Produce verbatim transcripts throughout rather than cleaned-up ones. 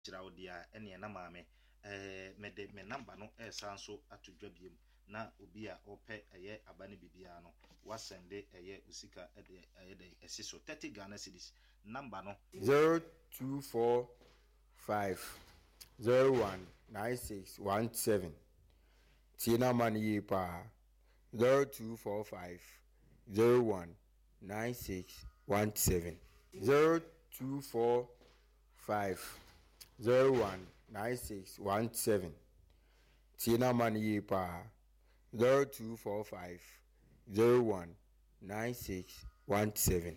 Chiraudia ene na maame eh mede me number no esan so atodwa biem na obi a ope eye abane bibia no wasende eye usika ede eye de esiso thirty Ghana cedis number no zero two four five zero one nine six one seven Tina Mani pa zero two four five zero one nine six one seven zero two four five zero one nine six one seven Tina Mani pa zero two four five zero one nine six one seven.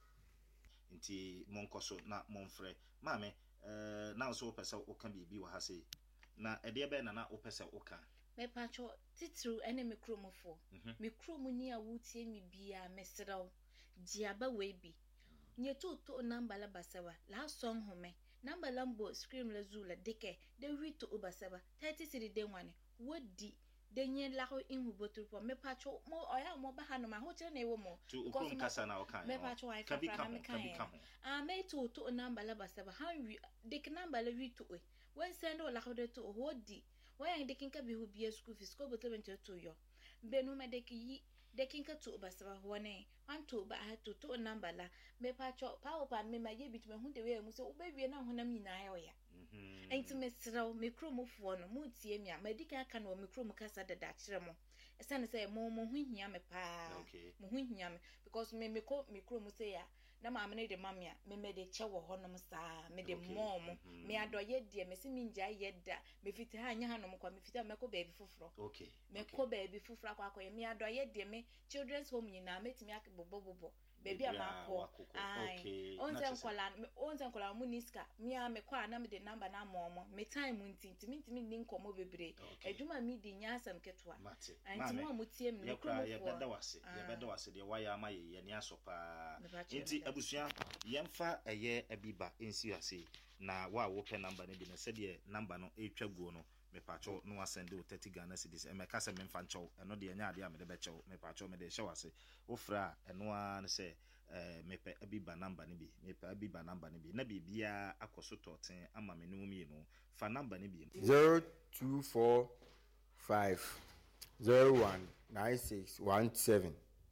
Nti monkoso na monfre maame eh na so pesa oka bibi wa ha sei na ede be na na opesa oka me pacho titru ene me kromofo me kromu ni a wutie mi bia mesrew diaba we bi nye toto number la basawa la song home number lambo scream la zula deke de wito obasaba thirty cedi de wane wodi denye laho inhu botupo me pacho mo oya mo ba hanu ma ho kire na ewo mo because kasa na oka me pacho wa fa na me kan ah me toto number la basaba han deke number la wito we when send o laho de to wodi when de kinka bi hu bi school fees ko boto bento to yo benu me deke yi de kinka to basaba wone an to ba ha to to number la me pacho pa opa me ma ye bitme hu de we mu se obawie na honam nyina ya oya mhm enti me sraw me kromofo no mu tie mi a madika aka no me krom kasa dada kire mo esa ne say mo mo hu hia me pa mo hu hia me because me me ko me krom say ya na ma me de mamia me me de che wo honom saa me de mom me adoye de me se mi nja yeda me fiti ha nya hanom kwa me fiti me ko baby fufuro okay me ko baby fufuro akwa akwa me adoye de me children's home nyina metimi akbobo bobo baby amako okay onze nkola onze nkola mu niska me a me kwa na me de number na momo me time ntinti ntimi ni nkomo bebre aduma mi di nyasam ketwa anti mo amutie me ko mo ye beda wase ye beda wase de waya ma ye ye ni asopa nti abusua yemfa eye abiba ensi ase na wa wo pe number ne bi na se de number no etwa guo no me pacho no asende o thirty Ghana cedis e me ka se me mfa nchew eno de nya ade a me de be chew me pacho me de hye wase wo fra eno a ne se eh me pe abiba number ne bi me pe abiba number ne bi na bibia akoso toten ama me no mi no fa number ne bi zero two four five zero one nine six one seven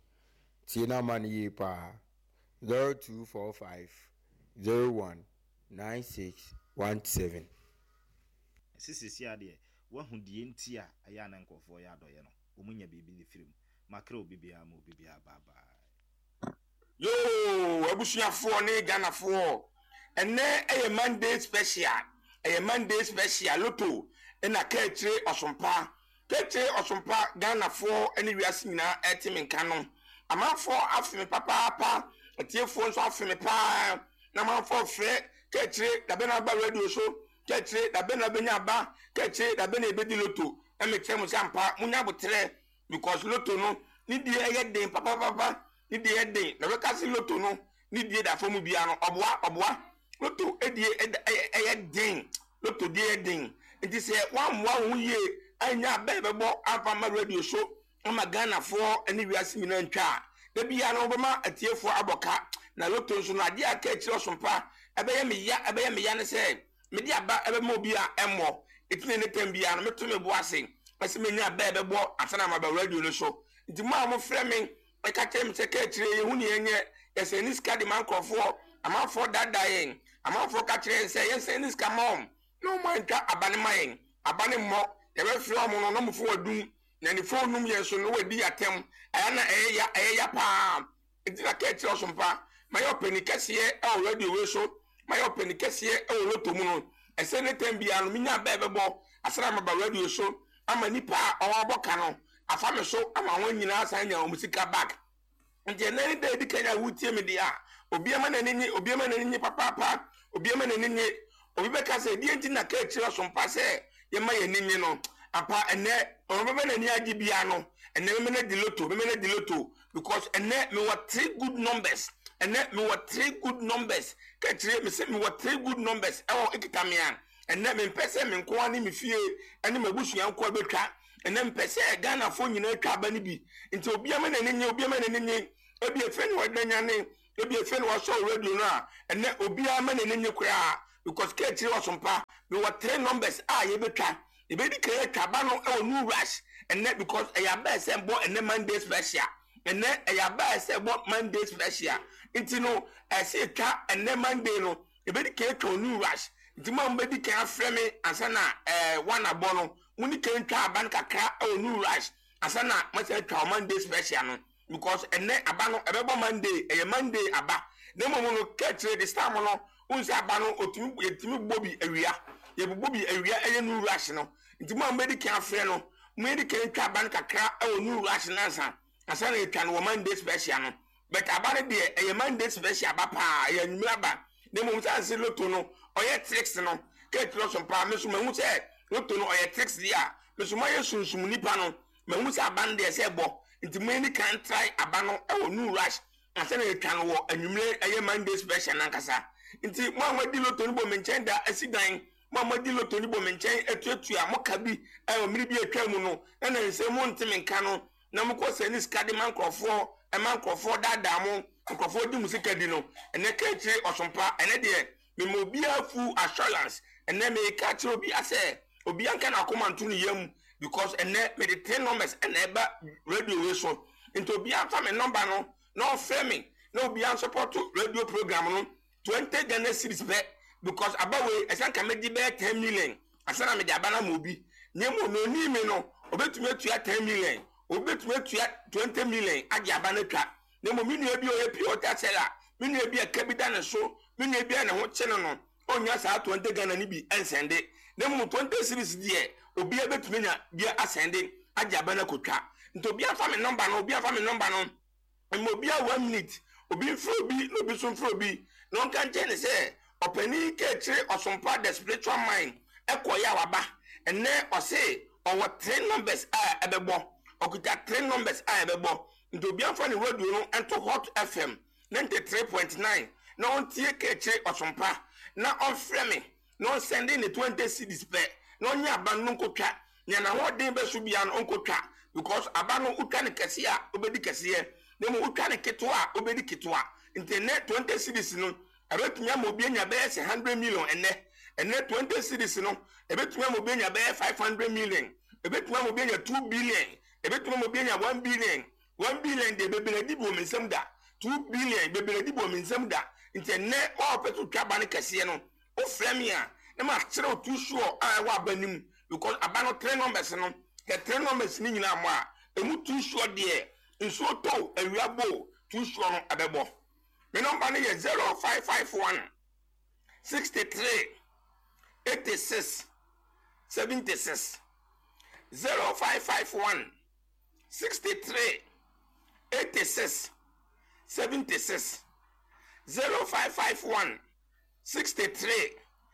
Tina Mani pa zero two four five zero one nine six one seven. Sisi ade wahu die nti a aya na nkofo ya adoye no omunya bibi ni film makra obibia ma obibia baba yo abusuafo ne Ghanafo ene eye Monday special eye Monday special loto ena kechire osompa kechire osompa Ghanafo ene wiase nyina etimenka no amafo afime papa papa etiefo nso afime pa na amafo fre kechire dabe na ba radio so kechire dabe na benya ba kechire dabe na ebedi loto emeche mu sampa munya botre because loto no ni die eye den papa papa ni die den na be kasi loto no ni die da fomu bia no oboa oboa loto edie eye den loto die den nti se wan wa hu ye anya ba bebo afa ma radio show ama Ghanafo eni wiase mi na ntwa da bia no obama atiefo aboka na loto nso na dia ka echiro sompa ebeye me ya ebeye me ya ne se me dia ba ebe mo bia emmo etine ne tambia no meto me boase ase me nya ba bebo asana ma ba radio no so nti ma mo frɛ me e ka kem se ka echire ye hu ne yenye ese ni ska de man krofo amafo dada yen amafo ka kire se ye se ni ska mom no man twa abane mayen abane mo ye be frɛ mo no no mo fo adum na ni fo num ye so no wadi atem aya na eya eya pa nti na ka echire sompa ma yo penikase e o radio we so ma yo penikase e o loto mu no ese ne tambia no minya ba bebo asara ma ba radio so ama nipa o aboka no afa me so ama won nyina asan nya o musika back nje na ni dey dikanya wutie me dia obi ama na ninyi obi ama na ninyi papa papa obi ama na ninyi obi be ka se die nti na ka echira so mpa se ye ma ye ninyi no apa ene o be na ni agi bia no ene me na diloto me na diloto because ene me what three good numbers ene me what three good numbers ka echire me se me what three good numbers e o ekitamia ene me mpese me nko ani me fie ene mabusuya nko betwa ene mpese Ghanafo nyina atwa aba ni bi nti obi ama na ninyi obi ama na ninyi ebi efe ni wadanya ne ebi efe ni waso radio no a ene obi ama na ninyi kura because Ketri or Sompa, we were three numbers. Ah, you be try. You be the Cabano or New Rush, and then because a Yabba said, boy, and then Monday special, and then a Yabba said, what Monday special. Into no, I say car and then Monday no, you be the cake or New Rush. The mom baby can't frame me, and sana, eh, one abono, when you can't try a bank a car or New Rush, and sana, must say Monday special, because and then Abano, a Monday, a Monday, Abba. No more catch the stamina. Unsa abano otimi etimi bobi awia ye bobi awia eye nu rush no nti mo medical afre no medical twa ban kakra e nu rush na san asa na etwa no Monday special no but abane de eye Monday special ba pa ye nwura ba ne mo san se loto no oye tricks no ke tro so pa me so me hu se loto no oye tricks dia me so ma ye sunsum nipa no me hu se aban de se bo nti medical try abano e nu rush asa na etwa no wo anwumre eye Monday special na nkasa nti mo amadi loto ni bo menchen da asigan mo amadi loto ni bo menchen etuatua mo ka bi e o miri bi atwa mu no na na nse mo ntime nka no na mo ko sani skadi man krofo e man krofo dada mo krofo di musika di no ene ka chi osompa ene de me mo bia fu assurance ene me ka chi obi ase obi anka na akoma ntu ni yam because ene me the ten numbers ene ba radio we so nti obi afa me number no no frame no obi an support radio program no twenty Ghana cedis be because abawe esan ka medi be ten million asana me di abana mobi nyemo no ni me no obetumi atua ten million obetumi atua twenty million agi abana twa nyemo mi nu ebi o epi o ta sela mi nu ebi akabida ne so mi nu ebi na ho chene no onya sa twenty Ghana ni bi ensende nyemo twenty cedis die obi ebetumi nya bi asende agi abana kotwa nto obi afa me number no obi afa me number no mo obi a one minute obi fro bi no bi so fro bi no can change say openi Ketri Osompa the spiritual mind ekoya waba ene o say o three numbers a ebebo okuta three numbers a ebebo ndo bia fa ni radio no ento Hot F M ninety-three point nine na on tie Ketri Osompa na on frame no sending the twenty cedis pe no nya aban no nkotwa nya na hodin be so bia no nkotwa because aban no utwa ne kese a obedi kese ne mo utwa ne ketwa obedi ketwa internet twenty cedis no ebetumi mo bia nya be one hundred million ene ene twenty cedis no ebetumi mo bia nya be five hundred million ebetumi mo bia nya two billion ebetumi mo bia nya one billion one billion de bebele di bo mensem da two billion bebele di bo mensem da internet o petu twaba ne kase no o frame ya na ma kire o too sure a wa banim because abano three numbers no the three numbers ni nyina mo a emu too sure de nso to awiabo too sure no abebo. My number is zero five five one sixty-three eighty-six seventy-six zero five five one sixty-three eighty-six seventy-six zero five five one sixty-three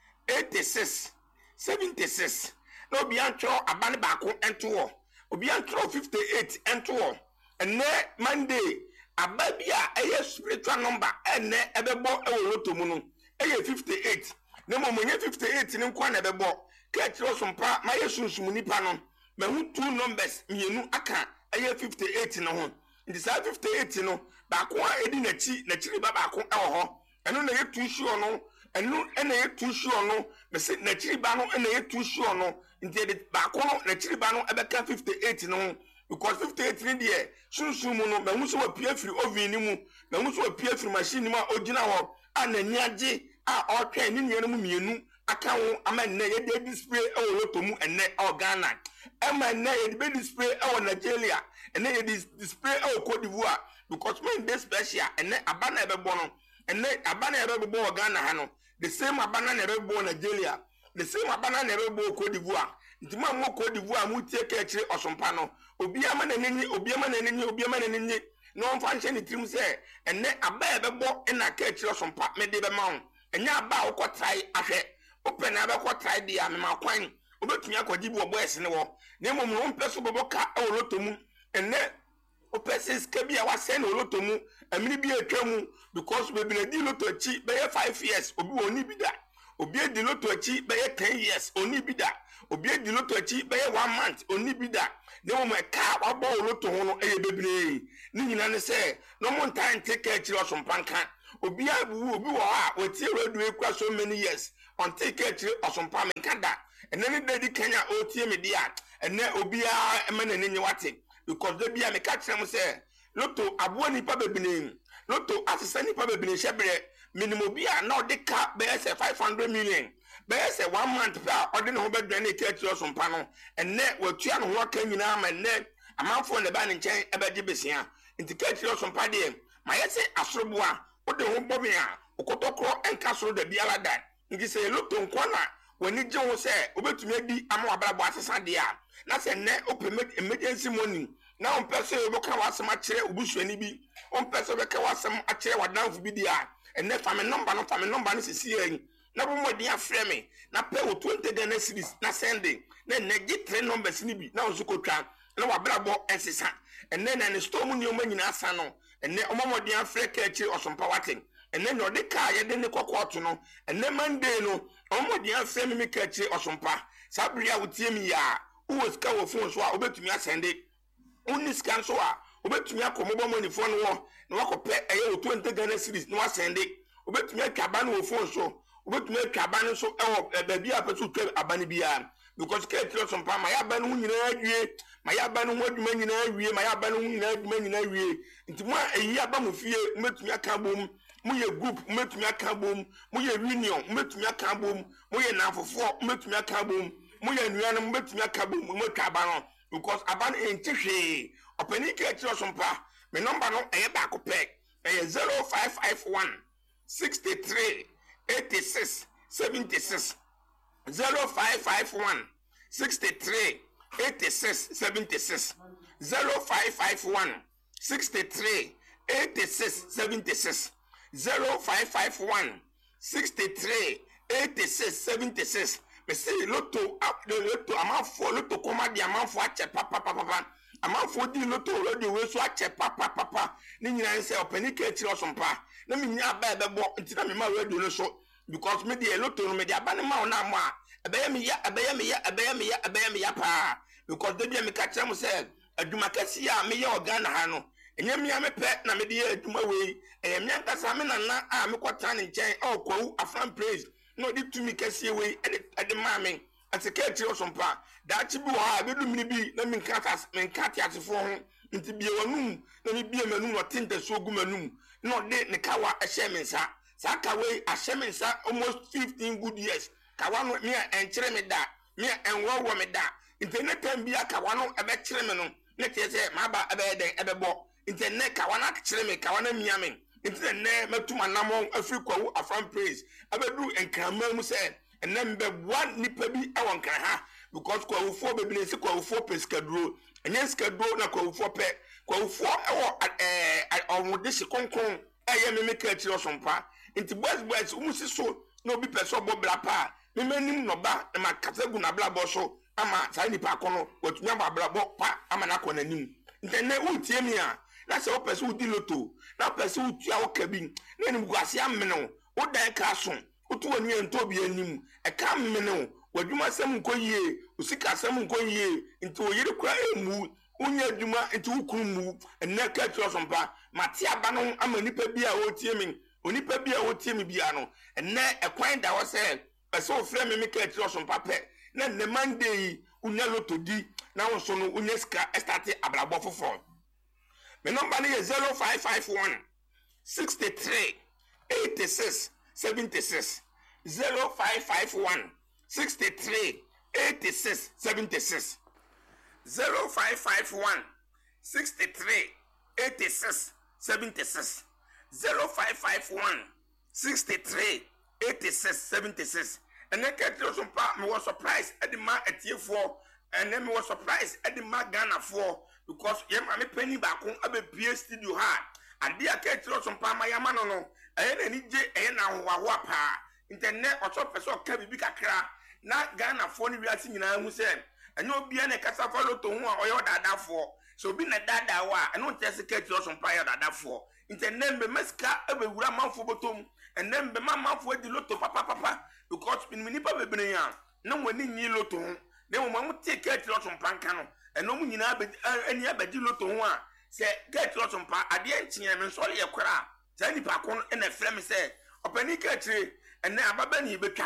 eighty-six seventy-six no be antro abane baako ento obi antro fifty-eight ento and Monday ababia eye spiritual number ene ebebo ewoloto mu no eye fifty-eight ne mo monye fifty-eight ni kwa na ebebo Ketri Osompa ma yesunsum nipa no ma hu two numbers mienu aka eye fifty-eight no ho ndi sa fifty-eight no ba ko edi na chi na chiri ba ba ko ewo ho eno na ye two sure no eno ena ye two sure no me se na chiri ba no ena ye two sure no ndi de ba ko no na chiri ba no ebeka fifty-eight no because fifty-eight ni de sunsun mu no ma hu so wa pia firi oven ni mu ma hu so wa pia firi machine ni mu a ogina ho anani age a o twa ni nua mu mienu aka wo ama nne ye de display e wo loto mu enne o Ghana ama nne ye de display e wo Nigeria enne ye display e wo Cote d'Ivoire because when this special enne abana e bebo no enne abana e bebo wo Ghana ha no the same abana na e bebo Nigeria the same abana na e bebo Cote d'Ivoire ntima mo Cote d'Ivoire mu tie Ketri Osompa no obi ama na nini obi ama na nini obi ama na nini no mfa nche ni trim se enne aba e bebo e na Ketri Osompa me de be ma ho enya aba wo ko try ahwe open na be ko try dia me ma kwan obetumi akodi bi obo ese ne wo na mom no mpeso bobo ka e woloto mu enne opesis ka bi a wase na woloto mu amini bi atwa mu because we be di loto achi be five years obi woni bi da obi di loto achi be ten years oni bi da obi di loto achi be one month oni bi da na mom e ka wabo woloto ho no eye bebre ni nyina ne se no mo ntan take Ketri Osompa nka obi abu obi wo a otie radio ekwa so many years until catch Osompa Menkada. And then the Kenya O T M dia, and then Obia Eman and Wati, because they be a catch them say, Loto Abuani Pababinin, Loto Assistant Pababin Shebre, Minimobia, now the cap bears a five hundred million. Bears a one month per ordinary Hobart Granny catch us on panel, and net will Tian walking in arm and net, a mouth for the banning chain about Gibbesia, into catch us on Paddy. My essay Astrobua, what the home Bobia, Okotoko and Castle the Biala that. It is a look to Kwana. When it Joe said, over to maybe I'm about Sandia. That's a net open emergency money. Now, on person will come out some chair, Bush and be on person will come out some chair, what down for B D R. And then from a number, not from a number, is seeing. Never more dear frame. Now pay with twenty Ghana cities, not sending. Then they get three numbers in now Zukotra, and our bravo and Sissa. And then an storm new man in Asano, and then a more dear flake or some powerting. And then your car, you didn't quarter no, and then Monday no, almost the same me catch or some pa. Sabria would tell me, ya, who was cover phones were over to me, I send it. Only scan so, over to me, I come over money phone war, no, I could pay a twenty Ghana cities, no, I send it. Over to me, a cabano phone so, over to me, a cabano so, oh, a baby up to Abanibia, because catch or some pa, my abanu in a my abanu, what you mean in a year, my abanu in a year, into my a year, bamu fear, met me a cabum. Muye group met me a cabum, Muye union, met me a cabum, Muye now for four, met me a cabum, Muye Nuan, met me a cabum, Mukabano, because Aban ain't tishy. A penny catch or some pa, my number no a back of peg, a zero five five one sixty three eighty six seventy six zero five five one sixty three eighty six seventy six zero five five one sixty three eighty six seventy six zero five five one sixty three eighty six seventy six. Me say lotto up the lotto amount for lotto comma the amount for ache papa papa amount for the lotto already we so ache papa papa ni nyina say opani ka tiri osompa na me nya ba be bo ntina me ma radio no so because me the lotto no me the abane ma na mo a ebeye me ya ebeye me ya ebeye me ya ebeye me ya pa because they be me ka tire mo say aduma kesi a me ya organ ha no enye me ya me pe na me de aduma we e me nkasa me na na a me kwata ne nchen o kwawu afran praise no di tumi kesi we e de ma me ati ka tiri osompa da chi bi wa be du mi bi na me nkata me nkata asefo ho nti bi wanum na me bi manum no tinte so gu manum no de ne kawa a hye me nsa sa kawe a hye me nsa almost fifteen good years kawa no me enkire me da me enwo wo me da nti ne tam bi akawa no e be kire me no ne tie se ma ba e be den e be bo nti ne kawa na kire me kawa na mia me nti ne matuma namon afri kwawu afran praise abedu enkrama mu se enne mbe one nipa bi e won kan ha because kwawu fo be bi ne se kwawu fo peskaduro enye skaduro na kwawu fo pe kwawu fo e wo eh onwode se konkon eye me me ka tiri osompa nti boys boys umusi so no bi peso bo bla pa me manim no ba e ma kasagu na bla bo so ama sai nipa kono watuma ba bla bo pa ama na kona nim nti ne untie mi a na se o peso udi loto na peso utia o kabi na nim guase amene o dan ka so o to ani ento bi anim e ka amene waduma sem nko yie usika sem nko yie nti o yiri kwa emu unya duma nti ukuru mu enne ka tro sompa mate aba no ama nipa bi a o tie mi onipa bi a o tie mi bia no enne e kwan da wo se peso o frɛ me me ka tro sompa pe na ne Monday unya loto di na wo so no unya ska start ablabo fofo. My number is zero five five one sixty three eighty six seventy six zero five five one sixty three eighty six seventy six zero five five one sixty three eighty six seventy six zero five five one sixty three eighty six seventy six. And then get some part me was surprised at the man at year four, and then me was surprised at the man Ghana four. Because yam ame penny back on a P S studio hard and dear catch some palma yamano no I any j and wapa internet or so person can be big cra not Ghana phone we are singing who said and no be any casa follow to one or your dada for so being a dada wa and don't test catch some prior dada for internet be meska every man for bottom and then be mamma for the lotto papa papa because in minipa be no one in lotto then we want to take catch some pancano. And no nyina be any abedi loto ho a se get loto mpa ade entia me so ye kwara za nipa kon na frɛ me se opani ka tire ene ababa ni betwa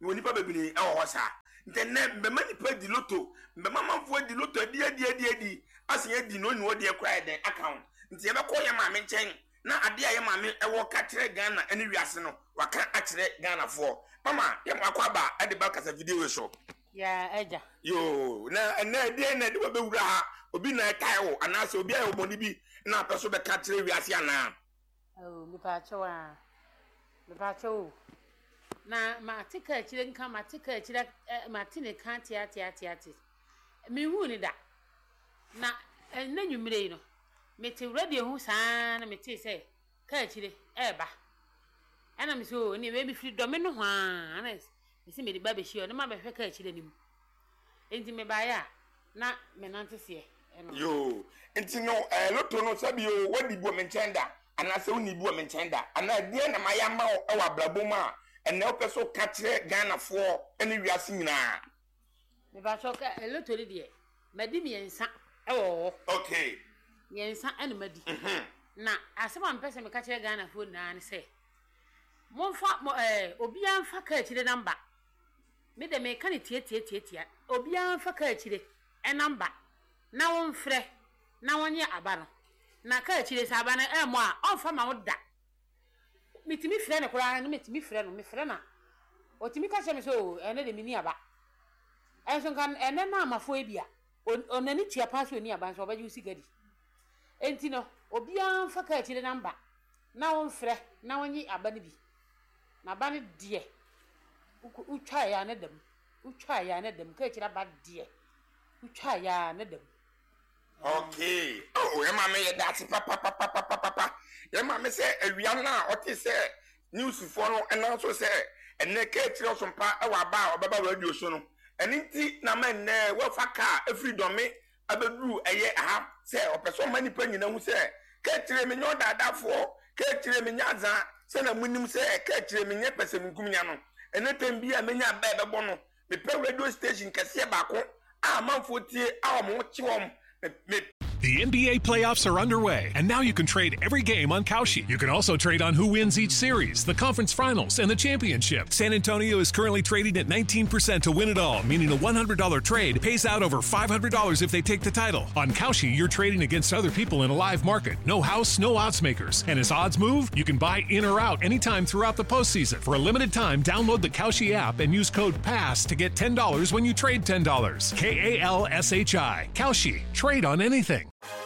we nipa bebree e wo sa ntenne mbema nipa di loto mbema manfo di loto di adi adi adi asen di no ni wo de kra den account nti ye be ko ye maame nchen na ade a ye maame e wo ka kire Ghana ene wiase no waka a kire Ghana fo mama ye makwa ba e de ba kasa video so ya eja yo na na de na de be wura ha obi na tai wo anase obi ayo boni bi na peso be ka kire wiase ana oh mi pa chewa mi pa chewa na ma tika kire nka ma tika kire ma tine kan tia tia tia tia mi hu ni da na na nwumire no me te radio hu saa na me te say ka kire e ba ana mi so ni we bi free do me no ho ana mi si me di ba be hio na ma be hwe ka kire ni mu enti me ba ya na me nante se yo enti no eh loto no sabi yo wadi bu me nchenda ana se uni bu me nchenda ana die na ma ya ma e wa blabom a ene o peso ka kire Ghana fo ene wiase nyina me ba so ka loto ri die madi mi ensa e wo okay yensa ene madi na asema mpese me ka kire Ghana fo na ne se mo fa eh obi anfa ka kire number me de me ka ne tie tie tie tie obi anfa ka kire e number na won frɛ na wonye aba no na ka kire sa aba na e mo a onfa ma wo da mitimi frɛ ne kora na mitimi frɛ no me frɛ na otimi ka che me so ene de mini aba enso kan ene na amafo ebia onani tia pass oni aba so obaji usigadi enti no obi anfa ka kire number na won frɛ na wonye aba ne bi na ba ne de utwa ya ne dem utwa ya ne dem ka kire ba de utwa ya ne dem okay oh e ma me ye that papa papa papa papa ye ma me say awia na o ti say news for no and so say ene ka kire so mpa e wa ba obaba radio so no eni ti na me ne we fa ka freedom me abeduru eye aha say opeso mani pa nyina hu say ka kire me nyo dada fo ka kire me nyaza say na munim say ka kire me nye pese nkum nya no ene tembi a me nya ba be bo no me pe radio station kase ba ko a manfo tie a mo chi wom me. The N B A playoffs are underway, and now you can trade every game on Kalshi. You can also trade on who wins each series, the conference finals, and the championship. San Antonio is currently trading at nineteen percent to win it all, meaning a one hundred dollars trade pays out over five hundred dollars if they take the title. On Kalshi, you're trading against other people in a live market. No house, no odds makers. And as odds move, you can buy in or out anytime throughout the postseason. For a limited time, download the Kalshi app and use code PASS to get ten dollars when you trade ten dollars. K A L S H I. Kalshi. Trade on anything.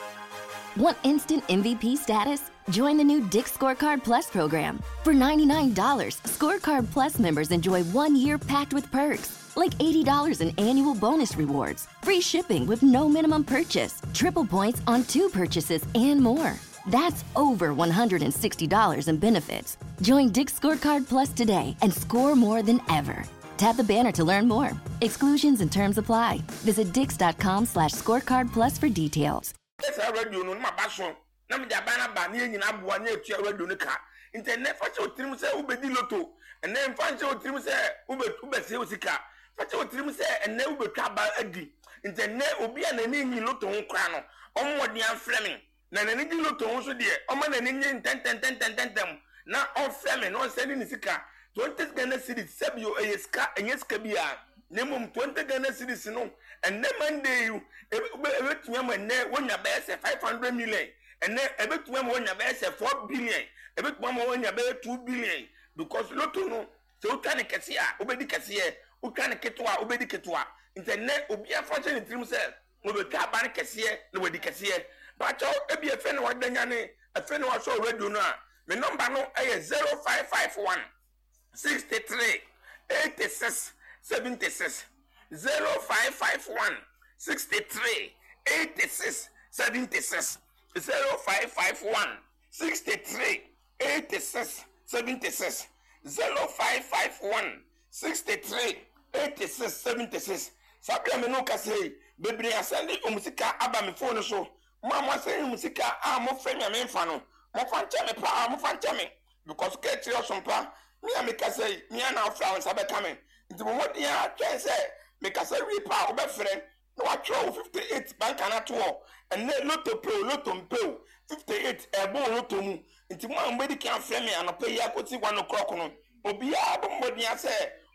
Want instant M V P status? Join the new Dick's Scorecard Plus program. For ninety-nine dollars, Scorecard Plus members enjoy one year packed with perks, like eighty dollars in annual bonus rewards, free shipping with no minimum purchase, triple points on two purchases, and more. That's over one hundred sixty dollars in benefits. Join Dick's Scorecard Plus today and score more than ever. Tap the banner to learn more. Exclusions and terms apply. Visit dix.com slash scorecard plus for details. Yes, I read you no my passion. Na me da bana ba ne nyina boa ne atua radio ne ka. Internet fa che otrim se ubedi loto. Ene fa che otrim se ube ube se osika. Fa che otrim se ene ube twa ba adi. Internet obi a na ne nyi loto ho kra no. Omodi an frame. Na na ne di loto ho so de. Oma na ne nyi ten ten ten ten ten ten. Na on frame no se ni sika. twenty Ghana cedis sebio eyeska enyeska bia. Nemum twenty Ghana cedis no. And then Monday you ebetuma when wonya be say five hundred million and then ebetuma wonya be say four billion ebetuma wonya be two billion because loto no so you can kese a obedi kese e you can ketwa obedi ketwa internet obi afa che trim say obetwa ban kese e na wedi kese e but o ebi efe na wadanya ne efe na waso radio no a me number no e zero five five one six three eight six seven six zero five five one six three eight six seven six zero five five one six three eight six seven six zero five five one six three eight six seven six. Sabia me no kase bebre asende omusika aba me phone so mama say omusika a mo frɛ me me fa no mo fa nche me pa mo fa nche me because ke tiri osompa me a me kase me na afra on sabe kame nti mo wodi a twen say me kase wi pa obe frɛ no wa throw fifty-eight bank na to and then loto pro loto mpeo fifty-eight ebo loto mu nti mo ambedi kan frɛ me anope ya koti one o'clock no obi a bo modi a say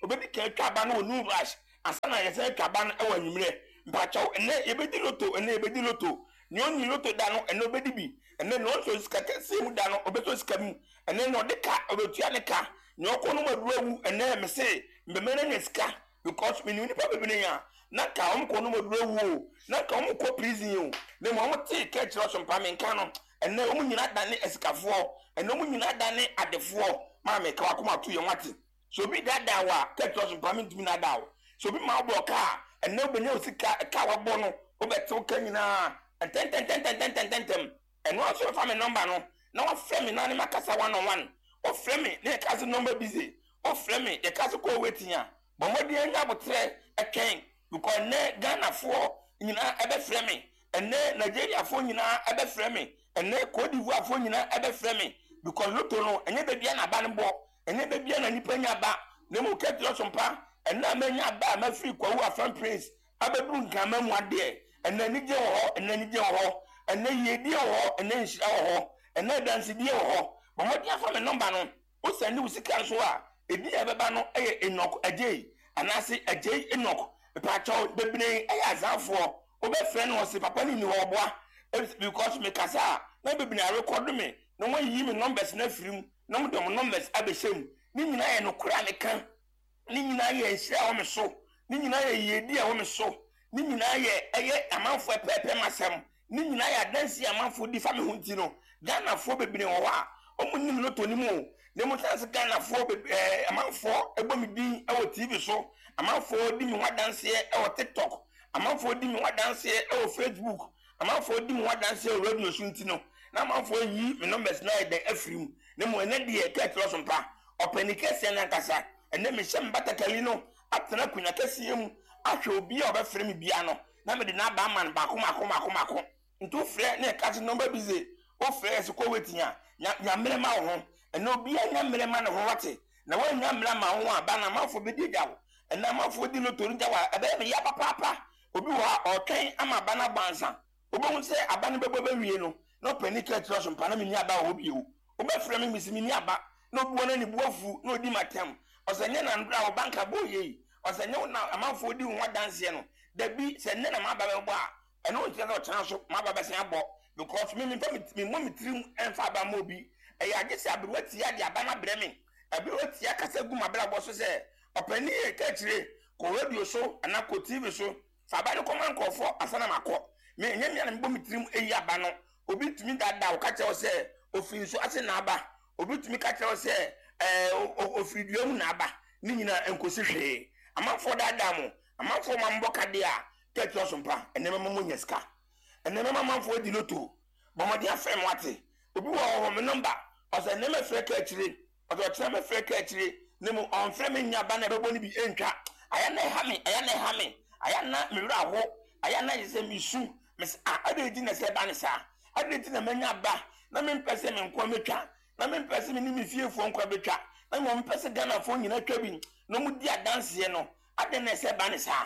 obedi ka twaba no onu rush asana yese twaba no ewa nwumre mpachaw ene ebedi loto ene ebedi loto ni oni loto da no ene obedi bi ene no so sika kese mu da no obeto sika mu ene no de ka obetua ne ka ni okono madurawu ene me se mbemene ne sika because me ni nipa bebene ya na ka om kono madurawu na ka om ko prison o ne mo am te ka chiro so mpa me nka no ene om nyina da ne esikafo ene om nyina da ne adefo ma me ka wakoma to ye wate so bi dada wa ka chiro so mpa me ntumi na da o so bi ma obo ka ene obenya osika ka wabo no obeto ka nyina ten ten ten ten ten ten ten ene o so fa me number no na wa frame me na ne makasa one on one o frame me ne ka so number busy o frame me e ka so ko wetia bo modi anya botre eken because ne Ghana fo nyina ebe frame me ene Nigeria fo nyina ebe frame me ene Cote d'Ivoire fo nyina ebe frame me because loto no enye be bia na ba ne bo enye be bia na nipa nya ba ne mu ketro sompa ene amanya ba ma free kwa wu afan prince abebu nkama mu ade ene ni je ho ene ni je ho ene yedi ho ene nhira ho ene dance die ho bo modi afa me number no o send wu sika so a edi e beba no eye enok agei anase agei enok pa chaw bebine eye azafo obe friend no se papa ni ni ho boa because me kasa na bebine record me no wan yi me numbers na firim no mo dem numbers abeshem ni nyina ye no kura ne kan ni nyina ye nhira ho me so ni nyina ye yedi a ho me so ni nyina ye eye amanfo pepe masem ni nyina ye adansi amanfo di fa me ho nti no Ghana fo bebine ho a omunim no toni mu ne mo tanse Ghana fo eh amanfo ebomidin e wo T V so amanfo di mi wadanse e wo TikTok amanfo di mi wadanse e wo Facebook amanfo di mi wadanse e wo radio sunti no na amanfo yi me numbers na e de afrim ne mo ene de e ka tro so mpa openikese na nkasa ene me hyem batakali no atena kunya kase mu ahwe obi a obefre me bia no na me de na ba man ba ko mako mako mako ntu frɛ ne ka number busy o frɛ se ko wetia nya mere ma ho eno bia nya mere ma no ho wate na wa nya mere ma ho aba na mafo be di dawo ena mafo di no toru dawa ebe me ya papa papa obi wa otwen ama bana bansa obo hu se aba no bebo be wie no no panic atro so mpa na me ni aba ho bi o obe frɛ me misimi ni aba no buo na ni buafu no di matem osanye na ndra o banka boye osanye na amafo di ho wadanse no da bi se ne na ma ba be bo a eno ntia na o tena so ma ba be se abo because me me me mo mitrim enfa ba mo bi e ya gese abirwati ya de aba na breme abirwati ya kasa gu mabra bo so se opani e ka kire ko radio so ana ko T V so fa ba de command ko fo asana makọ me nya nya na mo mitrim e ya aba no obi tumi dada o ka che o se ofin so ase na aba obi tumi ka che o se eh ofiduam na aba ni nyina enkosi hwe amafo dada mo amafo mamboka de a ka che o so mpa enema mo nyeska enema mamfo di loto bomodi afem wate obi wo me number ose ne me frɛ ka akire ose ɔtena me frɛ ka akire ne mu on frɛ me nya ba na bebo ni bi entwa aya na ha me aya na ha me aya na me wura ho aya na yese mi su me a ade di na se ba ne sa ade di na manya ba na me mpese me nko metwa na me mpese me ni me fie fo nko betwa na me mpese Ghana fo nyina twa bi no mu di adanse no ade na se ba ne sa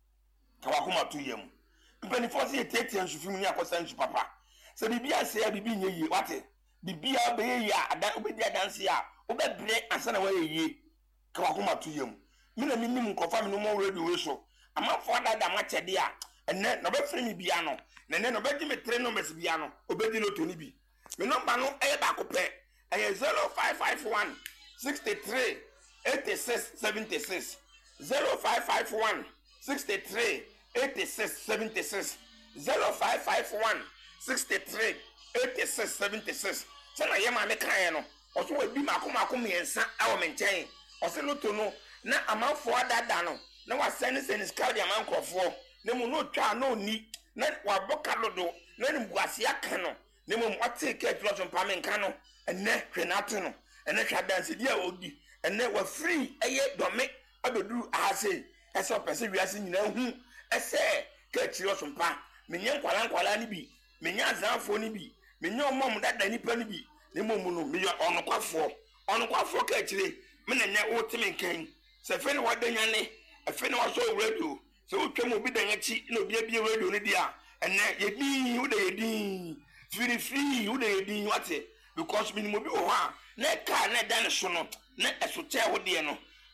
ka wa kuma to yem mpani fo se tete ansufi mu ni akosa nsu papa se bibia se ya bibi nye yi wate bibia be ye ya adan obedi adanse ya obebre ansana wa ye ka wa kuma to yem mi na minim nkofa mi no mo radio we so ama fo dada ma chede a enne no be free mi bia no na ne no be di me tre no mes bia no obedi loto ni bi me number no e ba ko pe e zero five five one six three eight six seven six zero five five one six three eight six seven six zero five five one six three eight six seven six sana yema me kan no oso wa bi mako mako miensa awo menchen oso loto no na amanfo adada no na wa send send scout amankofo na mu no twa no ni na wa boka lodo na ni buase aka no na mu wate ka tro so mpame nka no enne hwenato no enne hwa dance dia odi enne wa free eye dome adodu ahase ese pese wiase nyina hu ese ka tro so mpa menye nkwala nkwala ni bi menye azanfo ni bi menye omom dada nipa ni bi ne momu no me onokwafo onokwafo ka kire me na nya wotime nkan se fe ne wadanya ne efe ne waso radio se wotwam obi danya chi na obi abie radio ne dia enne yedi wo de yedi free free wo de yedi wate because minimum bi wo ha na ka na dan so no na esoche wo de no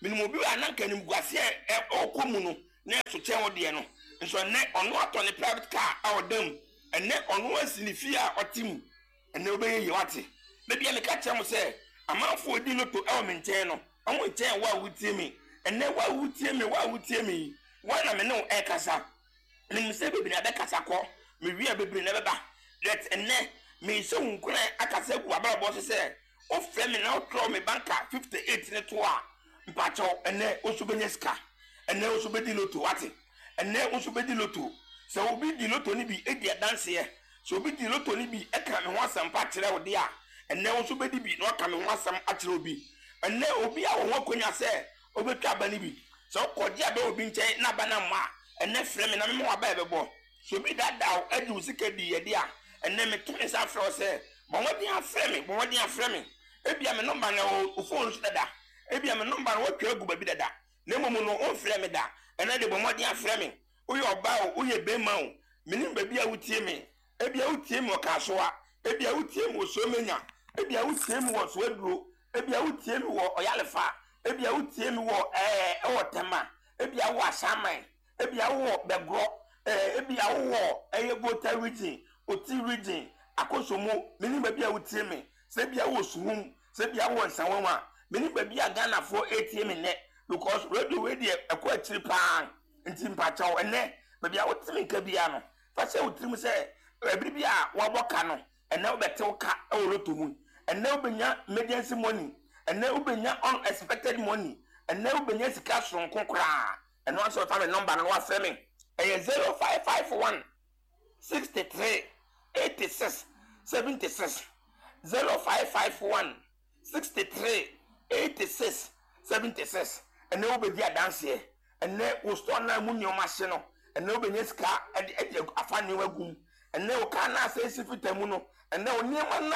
minimum bi ananka nim guase e okomu no na so chen ode no nso ne ono ato ne private car a odam ene ono asinifi a otim ene obeye yewate be bia me ka chem se amanfo odi loto e o menten no omo chen wa wutie mi ene wa wutie mi wa wutie mi wa na me no e kasa nim se be bi na be kasa ko me wi a be bi na be ba let ene me so nkuna akasa gu abrabo se o frɛ me na o throw me banka fifty-eight ne to a mpacho ene osubenya ska ene osubedi loto wate ene osubedi loto so obi di loto ni bi edi dance ye so obi di loto ni bi e ka me ho asam pa kire wo de a ene osubedi bi no ka me ho asam a kire obi ene obi a wo konya se obetwa ba ni bi so koji aba obi nchen na ba na ma ene frɛ me na me ho aba e bebo so obi dada edi usika di ye de a ene me to me sa frɛ se bo wodi afrɛ me bo wodi afrɛ me ebia me number na o phone so dada ebia me number wo twa gu ba bi dada na momo no on frɛ me da ena de bo modi afrɛ me wo ye oba o wo ye bema o menim ba bia wutie me ebia wutie me o ka so a ebia wutie me o so menya ebia wutie me wo so aduro ebia wutie me wo oyalefa ebia wutie me wo eh e wo tema ebia wo asaman ebia wo begro eh ebia wo eye bota region oti region akosomo menim ba bia wutie me se bia wo suhum se bia wo nsanwa menim ba bia Ghana for A T M ne because radio we dey ekwa chiri pan nti mpachaw ene ba bia wo timi ka bia no fa se wo timi se ebri bia wo boka no ene wo betew ka e wo loto mu ene wo benya emergency money ene wo benya unexpected money ene wo benya sika sonko kra ene wo so ta me number no wa fe me e zero five five one six three eight six seven six zero five five one six three eight six seven six ene wo be dia dance e ene wo store na mu nyoma hye no ene wo be nyeska ede ede afani wagum ene wo kana asa sifitamu no ene wo niema na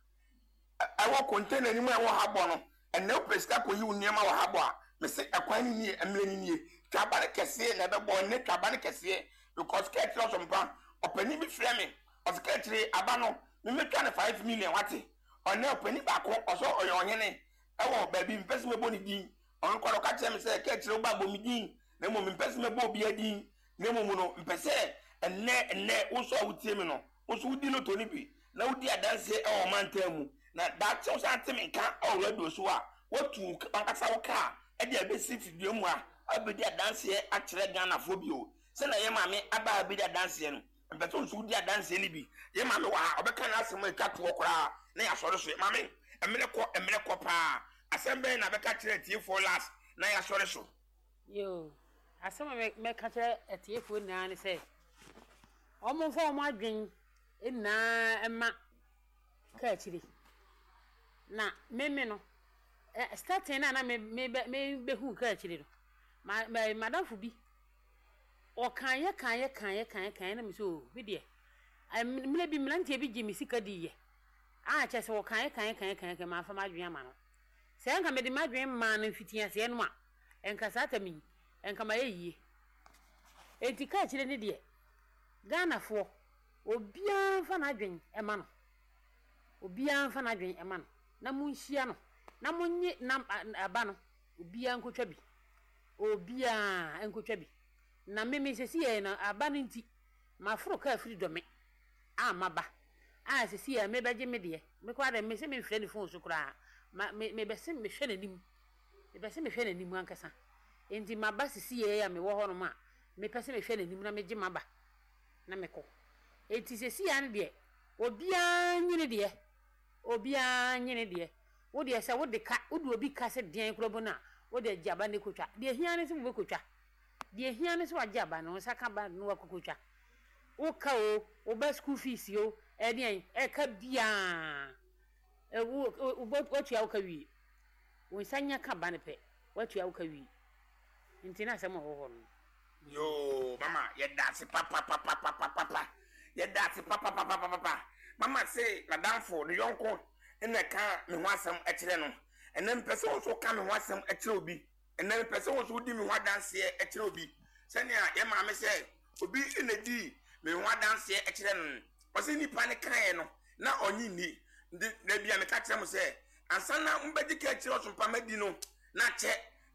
awo container ni mu awo habo no ene wo preska ko yi wo niema wo habo a me se akwan ni emle ni ni twaba ne kese na be bo ne twaba ne kese because ke tro so mpa opani bi frɛ me o se ke tire aba no me metwa ne five million wate one opani ba ko oso oyonyene ewo baby mpese mebo ni din on kwaro ka tell me say ke tire ba bo mi din na mo mpese mebo bi adin na mo no mpese enne enne wo so wutie me no wo so wudi no to ni bi na wudi adanse e o mantamu na that so sentiment kan already so a what to bankasa wo ka e dia be six die mu a abedi adanse a kire Ghana fo bi o se na ye maame aba abedi adanse no mpese so wudi adanse ni bi ye maame wa obeka na asem e ka to kora na ya sore so maame emre ko emre ko pa asembe na beka kire tie for last na ya sore so yo asema me me ka kire tie for na ni say omo fo omo adwen na ema ka kire na meme no eh starting na na me me me be hu ka kire no ma madam fu bi o kan ye kan ye kan ye kan ye kan na me so bi de me bi mlantie bi gimi sika di ye a che se o kan ye kan ye kan ye kan ye ma fa madwen ama no se enka me di madwen ma na fitia se no a enka sata mi enka ma ye yie enti ka kire ni de Ghana fo obian fa na adwen e ma no obian fa na adwen e ma no na munhia no na munye na aba no obian nkotwa bi obian nkotwa bi na meme sesi ye na aba no nti ma foro ka afiri dome a maba a sesi ye me beje me de me kwa de me se me hwɛ ne phone so kura me me bese me hwɛ nanim me bese me hwɛ nanim ankasa enti maba sesi ye ya me wo ho no ma me pese me hwɛ nanim na me gye maba na me ko enti sesi ya ne de obian nyine de obian nyine de wo de se wo de ka wo de obi ka se den krobo na wo de jaba ne kotwa de hia ne se wo kotwa de hia ne se wa jaba no saka ba no wa kokotwa wo ka o wo ba school fees yo e den e ka bia e wo wo tua wo ka wi wo sanya ka ba ne pe wo tua wo ka wi nti na se mo ho ho no yo mama ye dance papa papa papa papa ye dance papa papa papa mama say madam for the yonko ene ka me ho asem a kire no ene mpese wo so ka me ho asem a kire obi ene mpese wo so di me ho dance a kire obi senia ye ma me say obi ene di me ho dance a kire no o se nipa ne kan no na onyi ni na bia me ka kire mo say ansa na mbedi ka kire so mpa madi no na che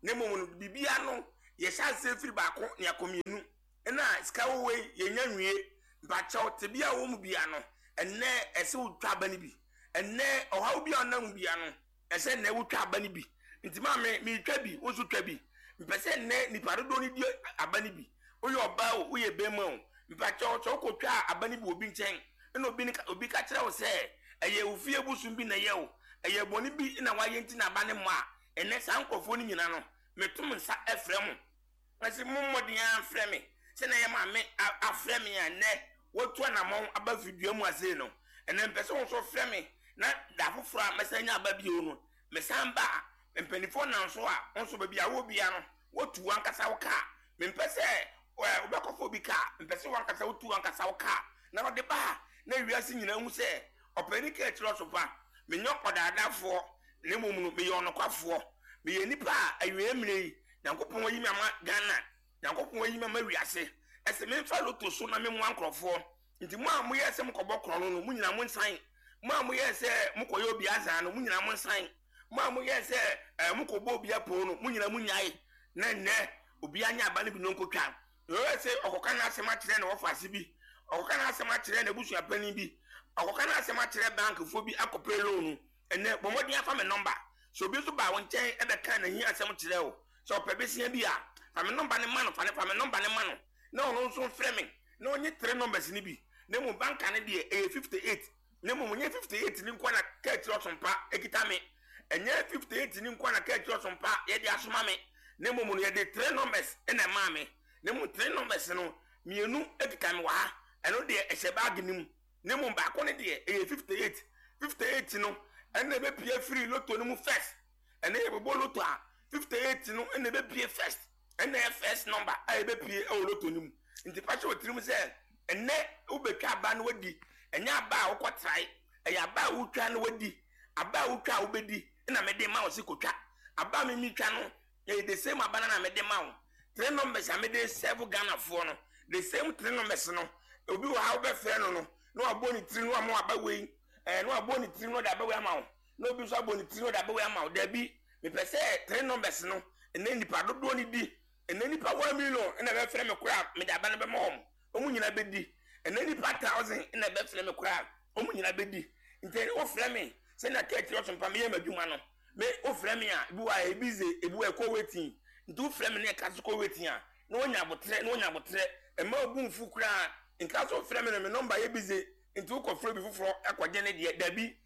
ne mo no bibia no ye sha se firi ba ko ne akomienu na sika wo we ye nya nwie ba chaw te bia wo mu bia no enne ese wo twa ba ni bi enne ohaw bia onam bia no ese ne wo twa ba ni bi nti ma me me twa bi wo so twa bi mpese ne ni parodo ni di aba ni bi wo ye oba wo ye bema wo mpa chaw chaw ko twa aba ni bi obi nchen na obi ni obi ka kire wo se eye wo fie busum bi na ye wo eye boni bi na wa ye nti na aba ne mo a enne sa nkofo ni nyina no metum nsa efrem asi mummodi ya freme se na ye ma me afreme ya ne wotu na mo aba video mu ase no enne mpese wo so freme na da foforo a mesanya aba bi onu mesamba mpenifo na nso a nso ba bia wo bia no wotu ankasa wo ka mpese wo be kofo bi ka mpese wo ankasa wotu ankasa wo ka na wo de ba na wiase nyina hu se opani ka etro so fa menyo kodadafo ne mumu no me yo no kwafo me ye nipa awie mire Yankopon yi mama Ghana Yankopon yi mama wiase ese me fa loto so na me mu ankrofo nti mu a mu ye se mu kobọ kro no mu nyina mu nsan mu a mu ye se mu koyo obi azan no mu nyina mu nsan mu a mu ye se mu kobọ obi apo no mu nyina mu nyai na ne obi anya aba ne bi no nkotwa yo se okoka na asema kire na ofase bi okoka na asema kire na busu apani bi okoka na asema kire bank fo bi akopre loan ene bomodi afa me number so bi so ba won chen e be kan na hi asem kire o so pebesia bi a fa me number ne man fa ne fa me number ne man no no so frame no onye three numbers ni bi ne mu banka ne de e fifty-eight ne mu nye fifty-eight ni nkwa na catch osompa ekita me enye fifty-eight ni nkwa na catch osompa ye de asoma me ne mu mu ye de three numbers e na ma me ne mu three numbers no mienu ekita me wa eno de e se bag ni mu ne mu ba ko ne de e fifty-eight fifty-eight no ene be pie free lotto ni mu first ene ye bo lotto a fifty-eight no ene be pie first ene first number a be pie o lotto ni mu nti pa cho tirim se ene u be twa ba no wadi enya ba wo kotrai eya ba wo twa no wadi aba wo twa wo bedi na me de ma wo se kotwa aba me mi twa no e the same abana na me de ma wo three numbers a me de seven Ghana for no the same three numbers no obi wo ha wo be fe no no no aboni three no amo aba we eh no aboni three no da ba we ama wo no obi so aboni three no da ba we ama wo da bi me pese three numbers no ene nipa dodo ni di ene nipa one million ene be frɛ me kura me da ba ne be ma hom omu nyina be di ene nipa thousand ene be frɛ me kura omu nyina be di nte o frɛ me se na ka tiri so mpa me yɛ madwuma no me o frɛ me a bi wa e bize e bi wa ko wetin nti o frɛ me ne ka so ko wetin a na onya abotre na onya abotre e ma obu mfu kura nka so frɛ me no me number yɛ bize nti o ko frɛ bi fufuro akɔgye ne de da bi